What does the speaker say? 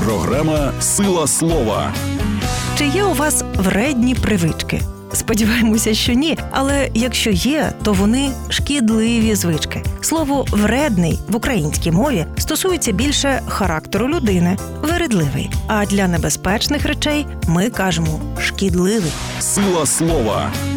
Програма «Сила слова». Чи є у вас вредні привички? Сподіваємося, що ні, але якщо є, то вони шкідливі звички. Слово «вредний» в українській мові стосується більше характеру людини – вередливий. А для небезпечних речей ми кажемо «шкідливий». «Сила слова».